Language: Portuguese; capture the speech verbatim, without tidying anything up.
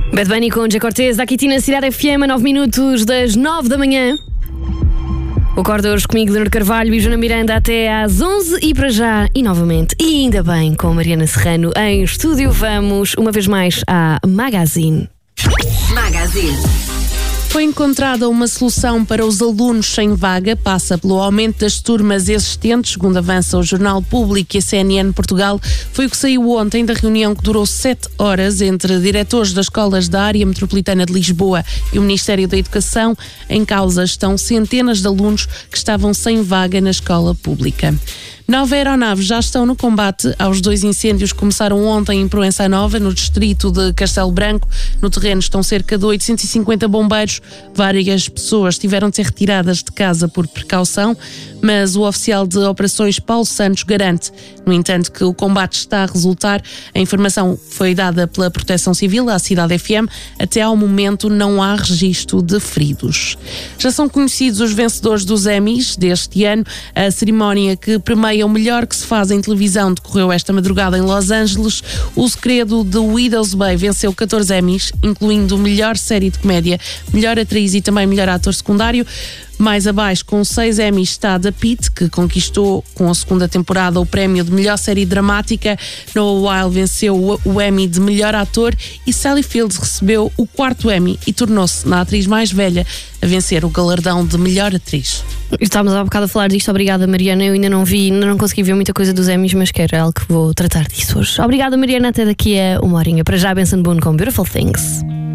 Bad Bunny com Jay Cortez, aqui Tina Cidade F M, a nove minutos das nove da manhã. Acorda hoje comigo, Leonor Carvalho e Joana Miranda até às onze e para já, e novamente, e ainda bem, com Mariana Serrano em estúdio, vamos uma vez mais à Magazine. Magazine. Foi encontrada uma solução para os alunos sem vaga, passa pelo aumento das turmas existentes, segundo avança o Jornal Público e a C N N Portugal. Foi o que saiu ontem da reunião que durou sete horas entre diretores das escolas da área metropolitana de Lisboa e o Ministério da Educação. Em causa estão centenas de alunos que estavam sem vaga na escola pública. Nove aeronaves já estão no combate aos dois incêndios que começaram ontem em Proença Nova, no distrito de Castelo Branco. No terreno estão cerca de oitocentos e cinquenta bombeiros. Várias pessoas tiveram de ser retiradas de casa por precaução, mas o oficial de operações Paulo Santos garante, no entanto, que o combate está a resultar. A informação foi dada pela Proteção Civil à Cidade F M. Até ao momento não há registro de feridos. Já são conhecidos os vencedores dos Emmys deste ano. A cerimónia que premia o melhor que se faz em televisão decorreu esta madrugada em Los Angeles. O Segredo de Widow's Bay venceu catorze Emmys, incluindo melhor série de comédia, melhor atriz e também melhor ator secundário. Mais abaixo, com seis Emmys, está The Pitt, que conquistou com a segunda temporada o prémio de melhor série dramática. Noah Wyle venceu o Emmy de melhor ator e Sally Fields recebeu o quarto Emmy e tornou-se na atriz mais velha a vencer o galardão de melhor atriz. Estávamos há bocado a falar disto, obrigada Mariana, eu ainda não vi, ainda não consegui ver muita coisa dos Emmys, mas quero, é algo que vou tratar disso hoje. Obrigada Mariana, até daqui a uma horinha. Para já, Benson Boone com Beautiful Things.